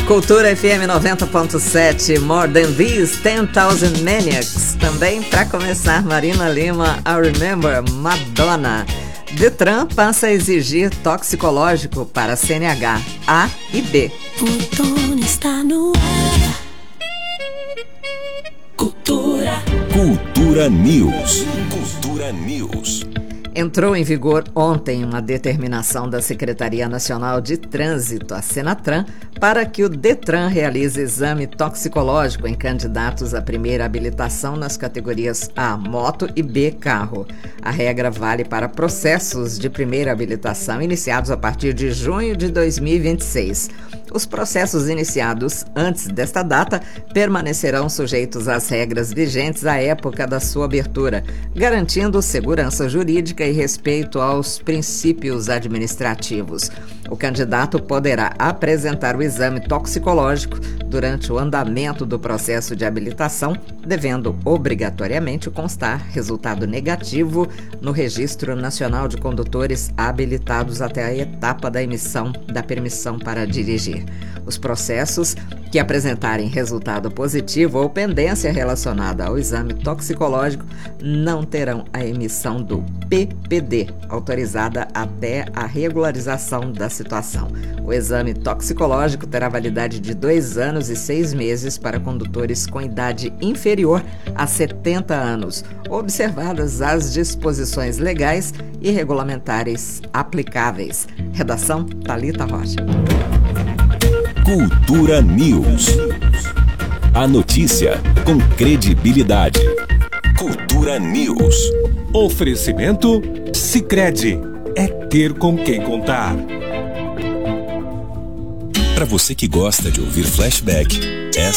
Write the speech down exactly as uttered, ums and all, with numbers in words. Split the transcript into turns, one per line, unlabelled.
Cultura F M noventa ponto sete, More Than These, ten thousand Maniacs. Também, para começar, Marina Lima, I Remember, Madonna. Detran passa a exigir toxicológico para C N H A e B.
Outono está no ar. Cultura.
Cultura News. Cultura News.
Entrou em vigor ontem uma determinação da Secretaria Nacional de Trânsito, a Senatran, para que o Detran realize exame toxicológico em candidatos à primeira habilitação nas categorias A, moto, e B, carro. A regra vale para processos de primeira habilitação iniciados a partir de junho de dois mil e vinte e seis. Os processos iniciados antes desta data permanecerão sujeitos às regras vigentes à época da sua abertura, garantindo segurança jurídica e respeito aos princípios administrativos. O candidato poderá apresentar o exame toxicológico durante o andamento do processo de habilitação, devendo obrigatoriamente constar resultado negativo no Registro Nacional de Condutores habilitados até a etapa da emissão da permissão para dirigir. Os processos que apresentarem resultado positivo ou pendência relacionada ao exame toxicológico não terão a emissão do P P D, autorizada até a regularização da situação. O exame toxicológico terá validade de dois anos e seis meses para condutores com idade inferior a setenta anos, observadas as disposições legais e regulamentares aplicáveis. Redação Thalita Rocha.
Cultura News. A notícia com credibilidade. Cultura News.
Oferecimento Sicredi. É ter com quem contar.
Para você que gosta de ouvir flashback,